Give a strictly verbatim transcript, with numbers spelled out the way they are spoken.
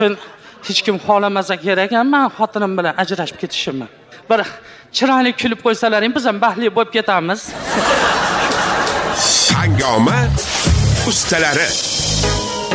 hech kim xohlamasa kerak ham men xotinim bilan ajrashib ketishimni. Bir chiroyli kulib qo'ysalaring, biz ham baxtli bo'lib ketamiz. Hangoma ustalari